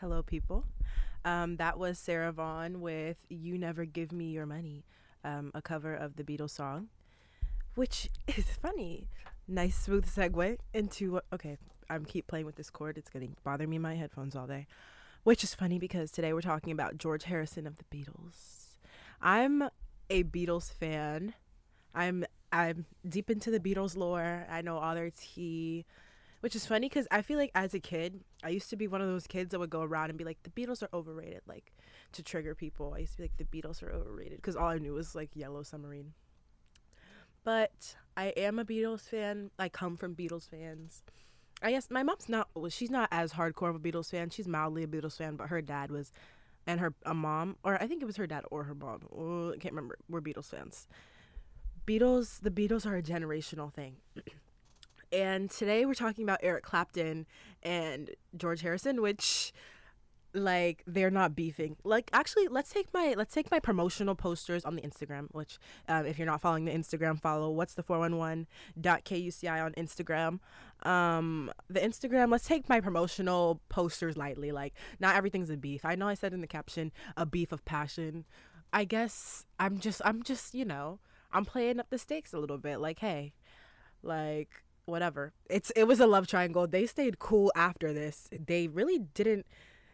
Hello, people. That was Sarah Vaughan with You Never Give Me Your Money, a cover of the Beatles song, which is funny. Nice, smooth segue into. Okay, I'm keep playing with this chord. It's going to bother me in my headphones all day. Which is funny because today we're talking about George Harrison of the Beatles. I'm a Beatles fan. I'm deep into the Beatles lore. I know all their tea, which is funny because I feel like as a kid, I used to be one of those kids that would go around and be like, the Beatles are overrated, like to trigger people. I used to be like, the Beatles are overrated because all I knew was like Yellow Submarine. But I am a Beatles fan. I come from Beatles fans. I guess my mom's not, well, she's not as hardcore of a Beatles fan. She's mildly a Beatles fan, but her dad was, and her a mom, or I think it was her dad or her mom. Oh, I can't remember. We're Beatles fans. The Beatles are a generational thing. And today we're talking about Eric Clapton and George Harrison, which like they're not beefing. Like actually, let's take my promotional posters on the Instagram. Which, if you're not following the Instagram, follow what's the 411.kuci on Instagram. The Instagram. Let's take my promotional posters lightly. Like not everything's a beef. I know I said in the caption a beef of passion. I guess I'm just I'm playing up the stakes a little bit. Like hey, like whatever. It was a love triangle. They stayed cool after this. They really didn't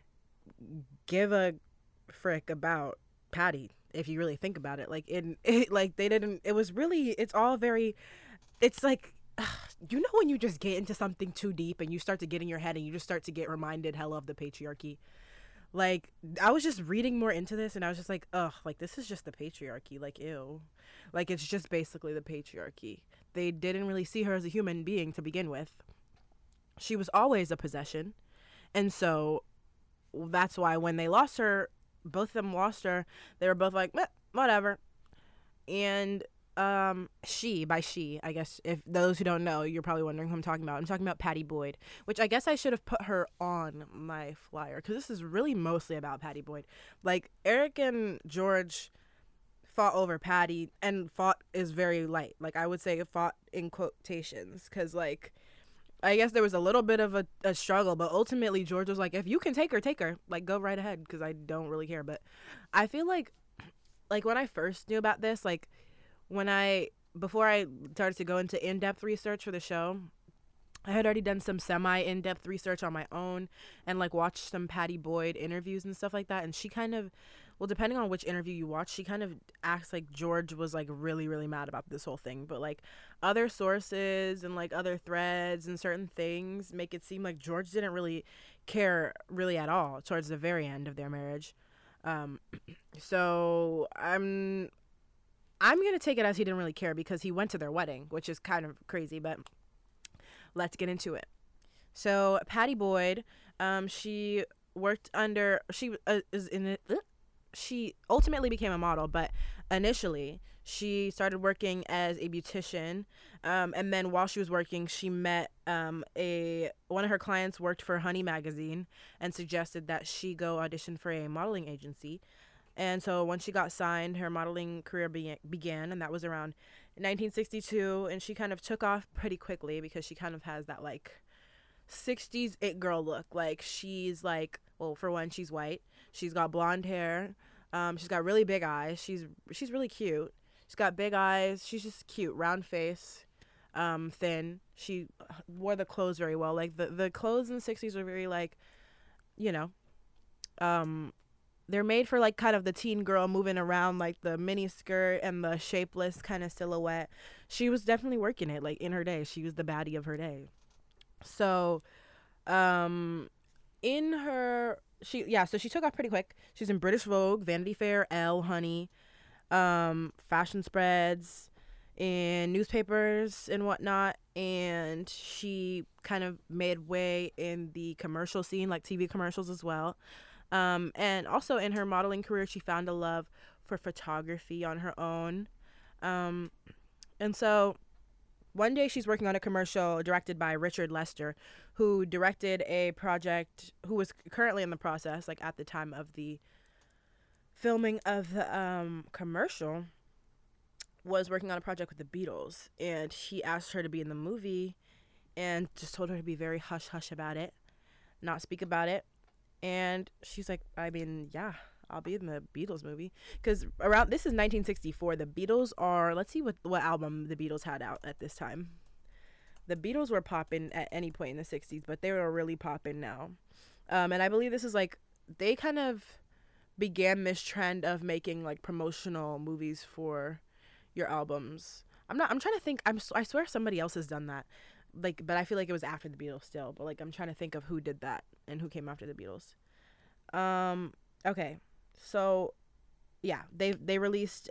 give a frick about Patty if you really think about it. Like like they didn't. It was really. It's all very. It's like. You know when you just get into something too deep and you start to get in your head and you just start to get reminded hella of the patriarchy. Like I was just reading more into this and I was just like, ugh, like this is just the patriarchy. Like ew, like it's just basically the patriarchy. They didn't really see her as a human being to begin with. She was always a possession, and so that's why when they lost her, both of them lost her. They were both like, whatever. And she, I guess, if those who don't know, you're probably wondering who I'm talking about. I'm talking about Patty Boyd, which I guess I should have put her on my flyer because this is really mostly about Patty Boyd. Like Eric and George fought over Patty, and fought is very light. Like I would say fought in quotations because like I guess there was a little bit of a struggle, but ultimately George was like, if you can take her, take her. Like go right ahead because I don't really care. But I feel like when I first knew about this, like when I before I started to go into in-depth research for the show, I had already done some semi in-depth research on my own and like watched some Patty Boyd interviews and stuff like that, and she kind of, well, depending on which interview you watch, she kind of acts like George was like really really mad about this whole thing, but like other sources and like other threads and certain things make it seem like George didn't really care really at all towards the very end of their marriage. um so I'm gonna take it as he didn't really care because he went to their wedding, which is kind of crazy, but let's get into it. So Patty Boyd, she worked under she is in it. She ultimately became a model, but initially she started working as a beautician, and then while she was working, she met a one of her clients worked for Honey magazine and suggested that she go audition for a modeling agency. And so once she got signed, her modeling career began, and that was around 1962. And she kind of took off pretty quickly because she kind of has that like 60s it girl look. Like she's like, well, for one, she's white. She's got blonde hair. She's got really big eyes. She's really cute. She's got big eyes. She's just cute, round face, thin. She wore the clothes very well. Like the clothes in the 60s were very like, you know, um they're made for like kind of the teen girl moving around, like the mini skirt and the shapeless kind of silhouette. She was definitely working it like in her day. She was the baddie of her day. So um in her so she took off pretty quick. She's in British Vogue, Vanity Fair, Elle, Honey, fashion spreads, in newspapers and whatnot, and she kind of made way in the commercial scene, like TV commercials as well. And also in her modeling career, she found a love for photography on her own. Um, and so one day she's working on a commercial directed by Richard Lester, who directed a project, who was currently in the process, like at the time of the filming of the commercial, was working on a project with the Beatles. And he asked her to be in the movie and just told her to be very hush hush about it, not speak about it. And she's like, I mean, yeah, I'll be in the Beatles movie. Because around, this is 1964. The Beatles are, let's see what album the Beatles had out at this time. The Beatles were popping at any point in the 60s, but they were really popping now. And I believe this is like, they kind of began this trend of making like promotional movies for your albums. I'm trying to think. I swear somebody else has done that. Like, but I feel like it was after the Beatles still. But like, I'm trying to think of who did that and who came after the Beatles. Okay. So, yeah, they released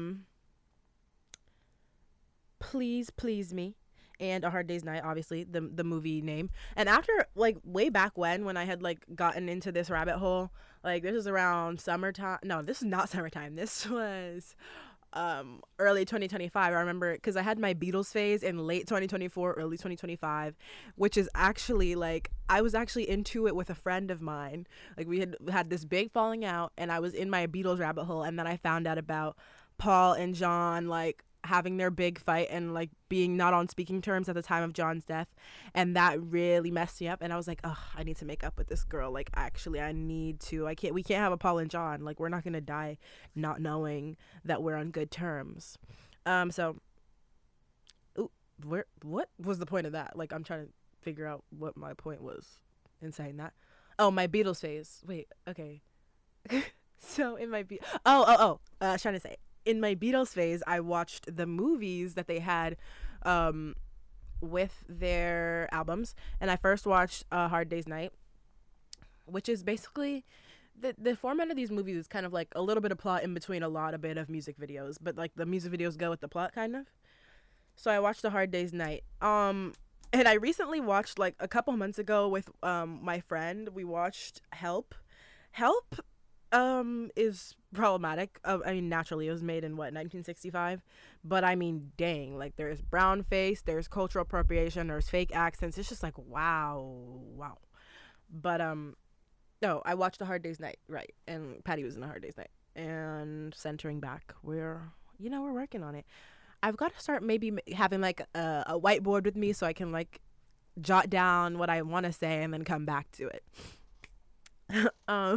Please Please Me and A Hard Day's Night, obviously the movie name. And after, like, way back when I had like gotten into this rabbit hole, like, this is around summertime. No, this is not summertime. This was early 2025. I remember, because I had my Beatles phase in late 2024, early 2025, which is actually like, I was actually into it with a friend of mine. Like, we had this big falling out, and I was in my Beatles rabbit hole, and then I found out about Paul and John like having their big fight and like being not on speaking terms at the time of John's death, and that really messed me up. And I was like, oh, I need to make up with this girl. Like, actually, we can't have a Paul and John. Like, we're not gonna die not knowing that we're on good terms. So what was the point of that? Like, I'm trying to figure out what my point was in saying that. Oh, my Beatles phase. Wait, okay. So it might be I was trying to say, in my Beatles phase, I watched the movies that they had with their albums. And I first watched Hard Day's Night, which is basically, the format of these movies is kind of like a little bit of plot in between a bit of music videos. But like, the music videos go with the plot, kind of. So I watched A Hard Day's Night. And I recently watched, like, a couple months ago with my friend, we watched Help. Help is problematic. I mean, naturally, it was made in 1965, but I mean, dang, like, there's brown face, there's cultural appropriation, there's fake accents. It's just like, wow. But no, I watched A Hard Day's Night, right? And Patty was in A Hard Day's Night. And centering back, we're working on it. I've got to start maybe having like a whiteboard with me so I can like jot down what I want to say and then come back to it.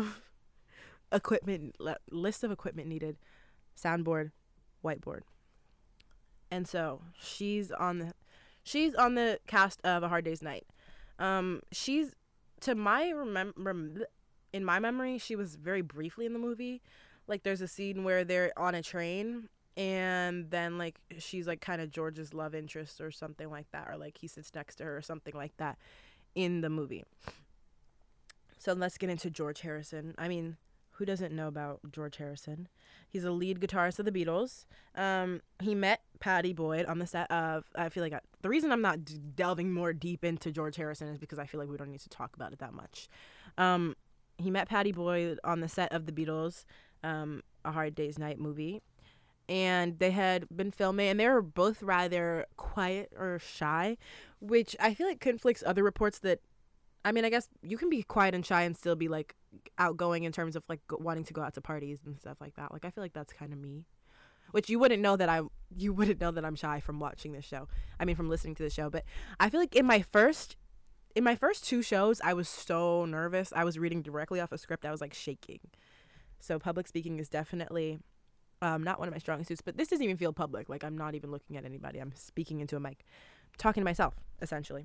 Equipment, list of equipment needed, soundboard, whiteboard. And so she's on the cast of A Hard Day's Night. She's, to my in my memory, she was very briefly in the movie. Like, there's a scene where they're on a train, and then like she's like kind of George's love interest or something like that, or like he sits next to her or something like that in the movie. So let's get into George Harrison. I mean, who doesn't know about George Harrison? He's a lead guitarist of the Beatles. He met Pattie Boyd on the set of, I feel like, the reason I'm not delving more deep into George Harrison is because I feel like we don't need to talk about it that much. He met Pattie Boyd on the set of the Beatles, A Hard Day's Night movie. And they had been filming, and they were both rather quiet or shy, which I feel like conflicts other reports that, I mean, I guess you can be quiet and shy and still be like outgoing in terms of like wanting to go out to parties and stuff like that. Like, I feel like that's kind of me, which you wouldn't know that I'm shy from watching this show. I mean, from listening to the show. But I feel like in my first 2 shows, I was so nervous. I was reading directly off a script. I was like shaking. So public speaking is definitely not one of my strong suits. But this doesn't even feel public. Like, I'm not even looking at anybody. I'm speaking into a mic, talking to myself essentially.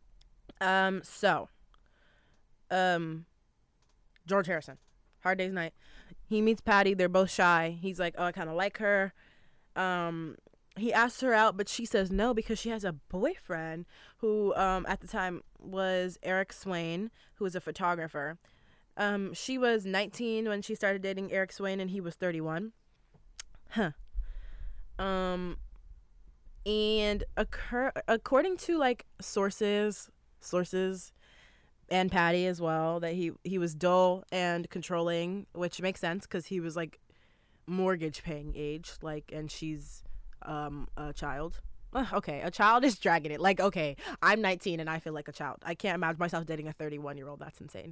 George Harrison, Hard Day's Night. He meets Pattie. They're both shy. He's like, oh, I kind of like her. He asks her out, but she says no because she has a boyfriend who, at the time was Eric Swain, who was a photographer. She was 19 when she started dating Eric Swain, and he was 31. And according to like sources, and Pattie as well, that he was dull and controlling, which makes sense because he was like mortgage paying age, like, and she's a child. Okay, a child is dragging it. Like, okay, I'm 19 and I feel like a child. I can't imagine myself dating a 31-year-old. That's insane.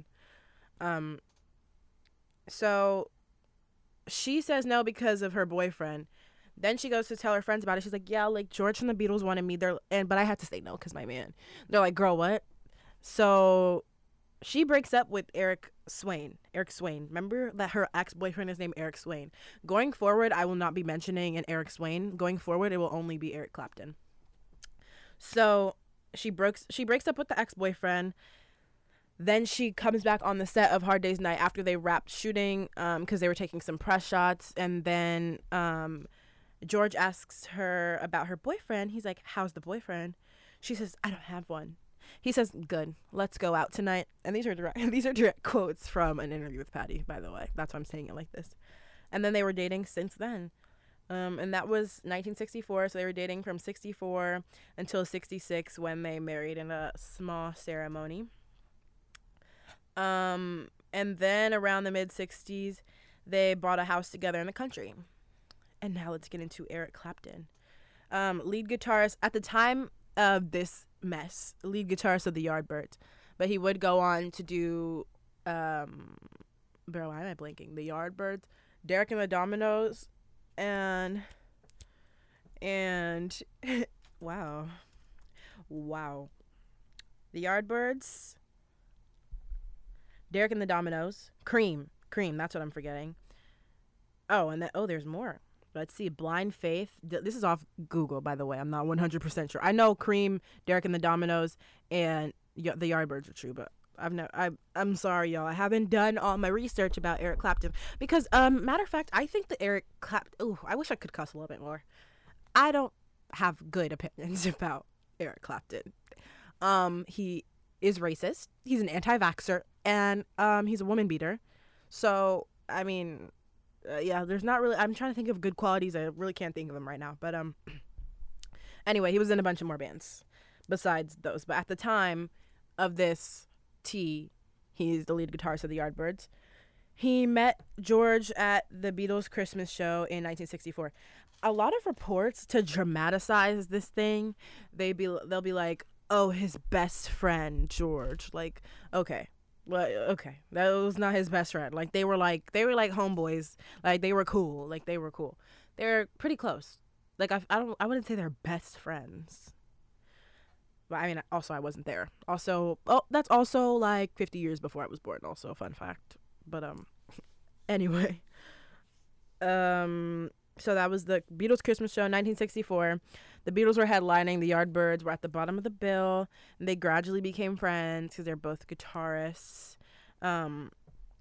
So she says no because of her boyfriend. Then she goes to tell her friends about it. She's like, yeah, like, George from the Beatles wanted me there, but I had to say no because my man. They're like, girl, what? So she breaks up with Eric Swain. Eric Swain. Remember that her ex-boyfriend is named Eric Swain. Going forward, I will not be mentioning an Eric Swain. Going forward, it will only be Eric Clapton. So she breaks up with the ex-boyfriend. Then she comes back on the set of Hard Day's Night after they wrapped shooting, because they were taking some press shots. And then George asks her about her boyfriend. He's like, how's the boyfriend? She says, I don't have one. He says, good, let's go out tonight. And these are direct quotes from an interview with Patty, by the way. That's why I'm saying it like this. And then they were dating since then. And that was 1964, so they were dating from 64 until 66 when they married in a small ceremony. And then around the mid-60s, they bought a house together in the country. And now let's get into Eric Clapton. Lead guitarist at the time of this mess, lead guitarist of the Yardbirds. But he would go on to do, why am I blanking? The Yardbirds, Derek and the Dominoes, and wow. The Yardbirds, Derek and the Dominoes, Cream, that's what I'm forgetting. Oh, and there's more. Let's see, Blind Faith. This is off Google, by the way. I'm not 100% sure. I know Cream, Derek and the Dominoes, and the Yardbirds are true, but I'm sorry, y'all. I haven't done all my research about Eric Clapton because, matter of fact, I think that Eric Clapton. Oh, I wish I could cuss a little bit more. I don't have good opinions about Eric Clapton. He is racist. He's an anti-vaxxer, and he's a woman beater. So, I mean, yeah, there's not really. I'm trying to think of good qualities. I really can't think of them right now. But anyway, he was in a bunch of more bands besides those. But at the time of this tea, he's the lead guitarist of the Yardbirds. He met George at the Beatles' Christmas show in 1964. A lot of reports to dramatize this thing, they'll be like, oh, his best friend George. Like, okay, well, okay, that was not his best friend. Like they were like homeboys. Like they were cool. They're pretty close. Like I wouldn't say they're best friends. But I mean, also I wasn't there. Also, that's also like 50 years before I was born. Also, a fun fact. But anyway, so that was the Beatles Christmas show, 1964. The Beatles were headlining. The Yardbirds were at the bottom of the bill, and they gradually became friends because they're both guitarists. And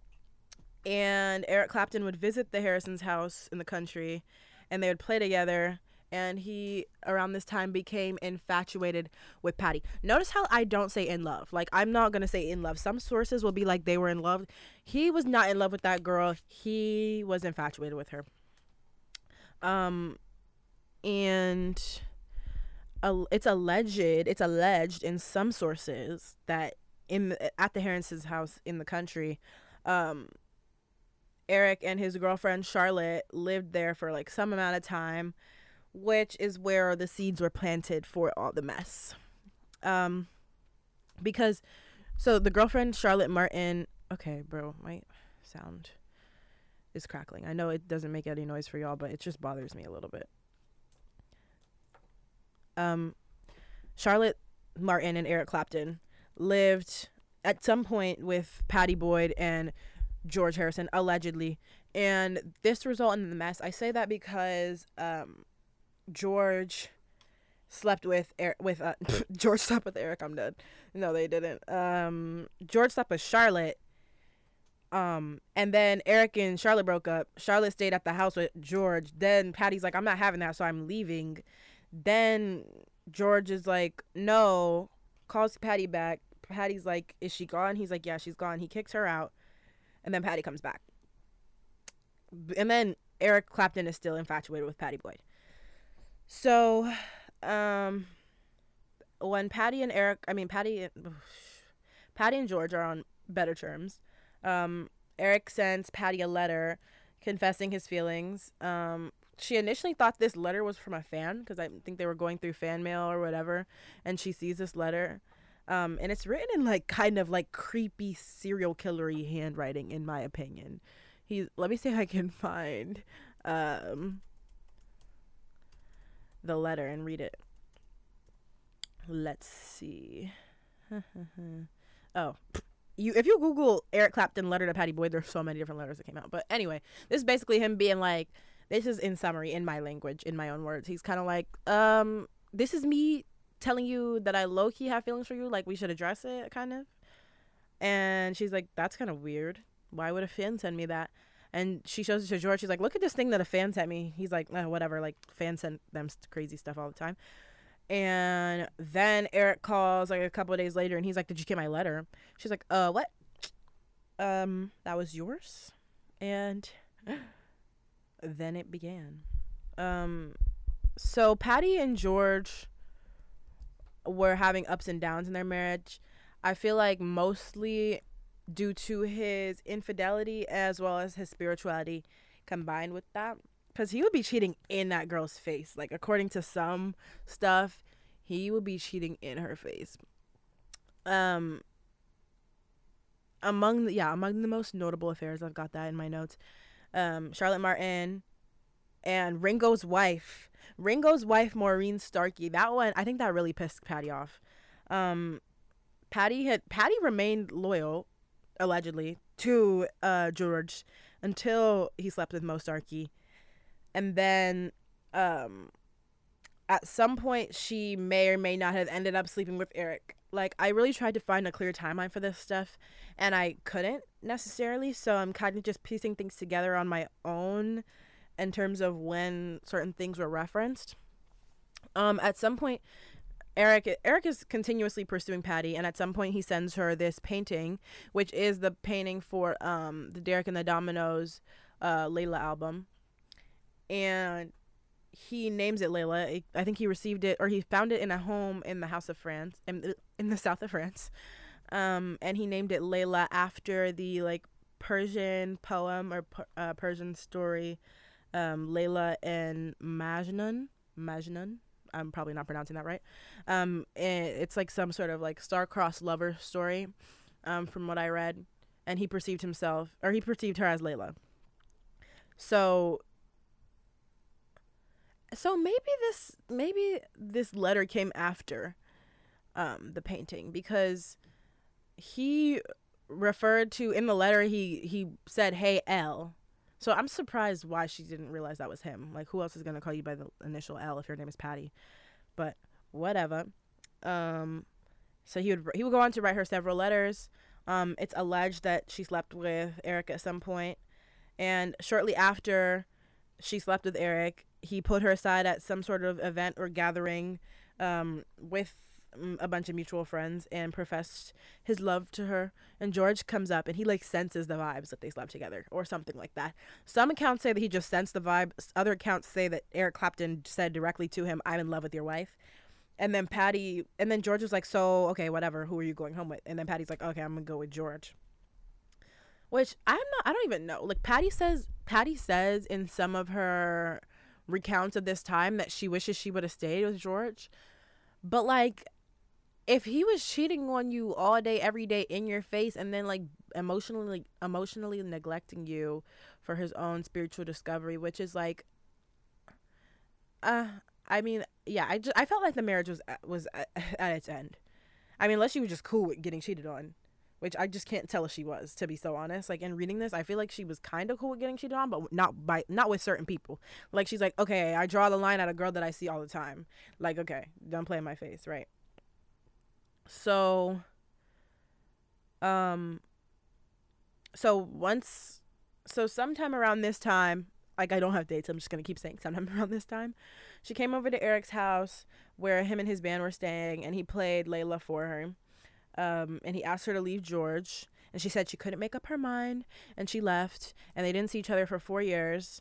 Eric Clapton would visit the Harrisons' house in the country, and they would play together. And he, around this time, became infatuated with Patty. Notice how I don't say in love. Like, I'm not going to say in love. Some sources will be like they were in love. He was not in love with that girl. He was infatuated with her. And it's alleged in some sources that at the Harrisons' house in the country, Eric and his girlfriend Charlotte lived there for like some amount of time, which is where the seeds were planted for all the mess. Because, so the girlfriend, Charlotte Martin, okay, bro, my sound is crackling. I know it doesn't make any noise for y'all, but it just bothers me a little bit. Charlotte Martin and Eric Clapton lived at some point with Patty Boyd and George Harrison, allegedly. And this resulted in the mess. I say that because, George slept with George slept with Eric. I'm dead. No, they didn't. George slept with Charlotte. And then Eric and Charlotte broke up. Charlotte stayed at the house with George. Then Patty's like, I'm not having that, so I'm leaving. Then George is like, no, calls Patty back. Patty's like, is she gone? He's like, yeah, she's gone. He kicks her out. And then Patty comes back. And then Eric Clapton is still infatuated with Patty Boyd. So, when Patty and George are on better terms, Eric sends Patty a letter confessing his feelings. She initially thought this letter was from a fan because I think they were going through fan mail or whatever, and she sees this letter, and it's written in like kind of like creepy serial killer-y handwriting, in my opinion. Let me see if I can find the letter and read it. Let's see. Oh, if you Google Eric Clapton letter to Patty Boyd, there's so many different letters that came out. But anyway, this is basically him being like, this is in summary, in my language, in my own words. He's kind of like, this is me telling you that I low key have feelings for you. Like, we should address it, kind of. And she's like, that's kind of weird. Why would a fan send me that? And she shows it to George. She's like, look at this thing that a fan sent me. He's like, whatever. Like, fans send them crazy stuff all the time. And then Eric calls like a couple of days later, and he's like, did you get my letter? She's like, what? That was yours? And then it began. So Patty and George were having ups and downs in their marriage. I feel like mostly due to his infidelity as well as his spirituality combined with that. Because he would be cheating in that girl's face. Like, according to some stuff, he would be cheating in her face. Among the most notable affairs, I've got that in my notes. Charlotte Martin and Ringo's wife, Maureen Starkey. That one, I think that really pissed Patty off. Patty remained loyal, allegedly, to George until he slept with Mo Starkey. And then at some point, she may or may not have ended up sleeping with Eric. Like, I really tried to find a clear timeline for this stuff, and I couldn't necessarily. So I'm kind of just piecing things together on my own in terms of when certain things were referenced. At some point, Eric is continuously pursuing Patty, and at some point he sends her this painting, which is the painting for the Derek and the Dominoes Layla album. And he names it Layla. I think he received it, or he found it in a home in the south of France. And he named it Layla after the like Persian poem or Persian story, Layla and Majnun. I'm probably not pronouncing that right. It's like some sort of like star-crossed lover story, from what I read. And he perceived her as Layla. So maybe this letter came after the painting, because he referred to, in the letter, he said, "Hey, L." So I'm surprised why she didn't realize that was him. Like, who else is going to call you by the initial L if your name is Patty? But whatever. So he would go on to write her several letters. It's alleged that she slept with Eric at some point. And shortly after she slept with Eric, he put her aside at some sort of event or gathering with a bunch of mutual friends and professed his love to her. And George comes up and he like senses the vibes that they slept together or something like that. Some accounts say that he just sensed the vibe. Other accounts say that Eric Clapton said directly to him, "I'm in love with your wife." And then George was like, "So, okay, whatever, who are you going home with?" And then Patty's like, "Okay, I'm gonna go with George." Which I don't even know. Like, Patty says in some of her recounts of this time that she wishes she would have stayed with George. But like, if he was cheating on you all day, every day in your face, and then like emotionally neglecting you for his own spiritual discovery, which is like, I mean, yeah, I felt like the marriage was at its end. I mean, unless she was just cool with getting cheated on, which I just can't tell if she was, to be so honest. Like, in reading this, I feel like she was kind of cool with getting cheated on, but not with certain people. Like, she's like, okay, I draw the line at a girl that I see all the time. Like, okay, don't play in my face, right? So, sometime around this time, like, I don't have dates, I'm just gonna keep saying sometime around this time, she came over to Eric's house where him and his band were staying, and he played Layla for her. And he asked her to leave George, and she said she couldn't make up her mind, and she left, and they didn't see each other for 4 years.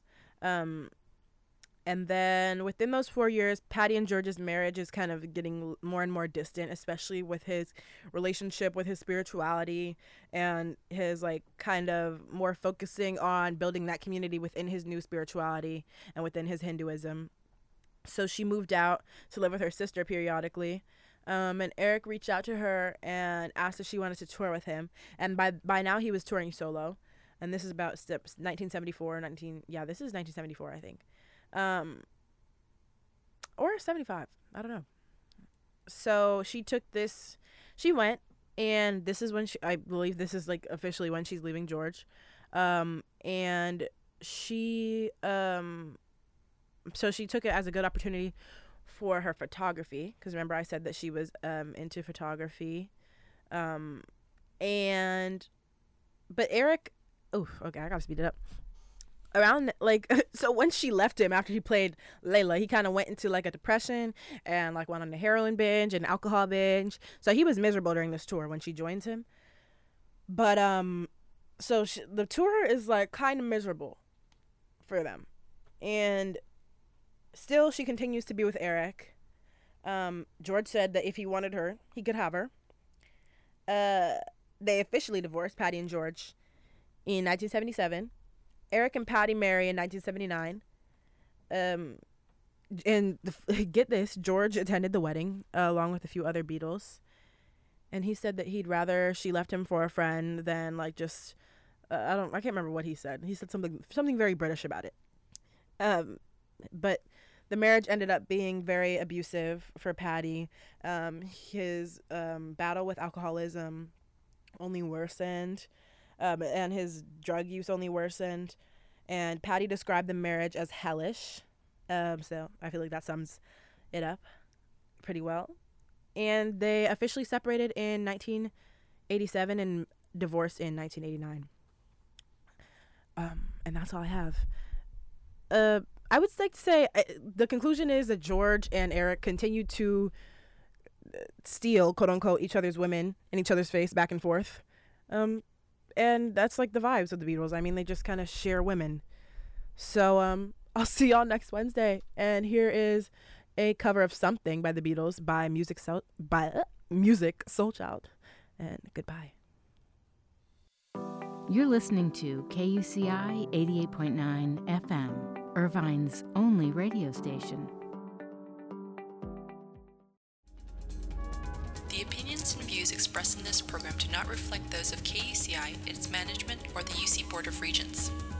And then within those 4 years, Patty and George's marriage is kind of getting more and more distant, especially with his relationship with his spirituality and his like kind of more focusing on building that community within his new spirituality and within his Hinduism. So she moved out to live with her sister periodically. And Eric reached out to her and asked if she wanted to tour with him. And by now he was touring solo. And this is about 1974, this is 1974, I think. Or 75, I don't know. So she went, And this is when I believe this is like officially when she's leaving George. And she so she took it as a good opportunity for her photography, because remember I said that she was into photography. And but Eric, oh, okay, I gotta speed it up. Around like so when she left him after he played Layla, he kind of went into like a depression and like went on a heroin binge and alcohol binge. So he was miserable during this tour when she joins him. But so the tour is like kind of miserable for them, and still she continues to be with Eric. George said that if he wanted her, he could have her. They officially divorced, Patty and George, in 1977. Eric and Patty marry in 1979. And get this, George attended the wedding along with a few other Beatles, and he said that he'd rather she left him for a friend than like just I can't remember what he said. He said something very British about it. But the marriage ended up being very abusive for Patty. His battle with alcoholism only worsened. And his drug use only worsened, and Patty described the marriage as hellish. So I feel like that sums it up pretty well. And they officially separated in 1987 and divorced in 1989. And that's all I have. I would like to say the conclusion is that George and Eric continued to steal, quote unquote, each other's women in each other's face back and forth. And that's like the vibes of the Beatles. I mean, they just kind of share women. So I'll see y'all next Wednesday. And here is a cover of Something by the Beatles by Music Soul Child. And goodbye. You're listening to KUCI 88.9 FM, Irvine's only radio station. The opinions and views expressed in this program do not reflect those of KUCI, its management, or the UC Board of Regents.